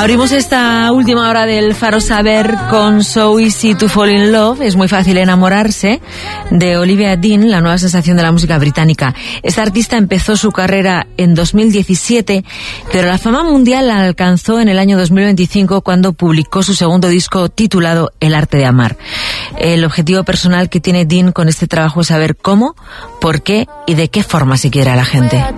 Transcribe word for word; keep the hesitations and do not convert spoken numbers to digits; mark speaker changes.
Speaker 1: Abrimos esta última hora del Faro Saber con So Easy to Fall in Love, es muy fácil enamorarse, de Olivia Dean, la nueva sensación de la música británica. Esta artista empezó su carrera en dos mil diecisiete, pero la fama mundial la alcanzó en el año dos mil veinticinco cuando publicó su segundo disco titulado El arte de amar. El objetivo personal que tiene Dean con este trabajo es saber cómo, por qué y de qué forma se quiere a la gente.